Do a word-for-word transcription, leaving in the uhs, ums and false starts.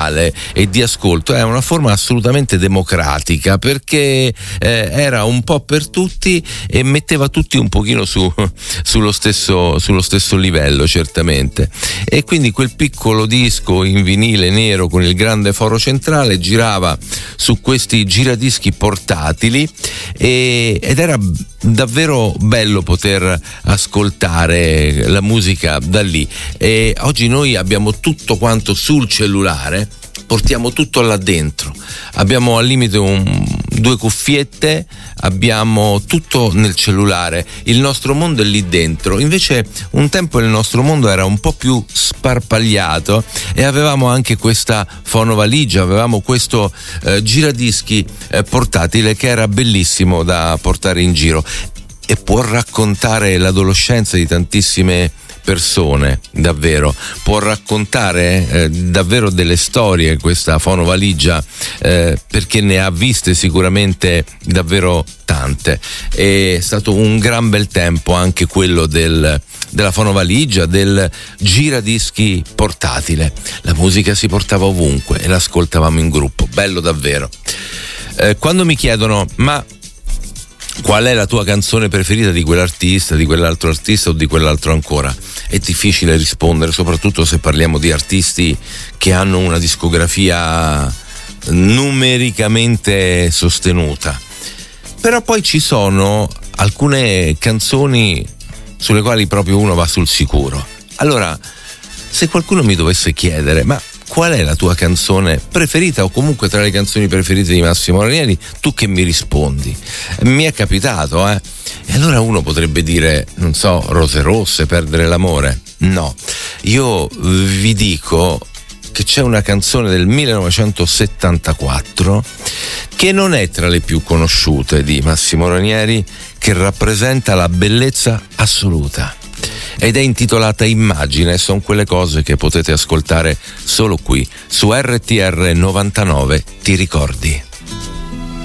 musicale e di ascolto è una forma assolutamente democratica, perché eh, era un po' per tutti e metteva tutti un pochino su, sullo stesso, sullo stesso livello, certamente. E quindi quel piccolo disco in vinile nero con il grande foro centrale girava su questi giradischi portatili e, ed era davvero bello poter ascoltare la musica da lì. E oggi noi abbiamo tutto quanto sul cellulare, portiamo tutto là dentro, abbiamo al limite un, due cuffiette, abbiamo tutto nel cellulare, il nostro mondo è lì dentro. Invece un tempo il nostro mondo era un po' più sparpagliato e avevamo anche questa fonovaligia, avevamo questo eh, giradischi eh, portatile che era bellissimo da portare in giro e può raccontare l'adolescenza di tantissime persone, davvero può raccontare eh, davvero delle storie questa fonovaligia, eh, perché ne ha viste sicuramente davvero tante. È stato un gran bel tempo anche quello del, della fonovaligia, del giradischi portatile. La musica si portava ovunque e l'ascoltavamo in gruppo, bello davvero. Eh, quando mi chiedono ma qual è la tua canzone preferita di quell'artista, di quell'altro artista o di quell'altro ancora, è difficile rispondere, soprattutto se parliamo di artisti che hanno una discografia numericamente sostenuta. Però poi ci sono alcune canzoni sulle quali proprio uno va sul sicuro. Allora, se qualcuno mi dovesse chiedere ma qual è la tua canzone preferita o comunque tra le canzoni preferite di Massimo Ranieri, tu che mi rispondi? Mi è capitato, eh? E allora uno potrebbe dire, non so, Rose Rosse, Perdere l'amore. No, io vi dico che c'è una canzone del millenovecentosettantaquattro che non è tra le più conosciute di Massimo Ranieri, che rappresenta la bellezza assoluta. Ed è intitolata Immagine, e sono quelle cose che potete ascoltare solo qui su R T R novantanove. Ti ricordi?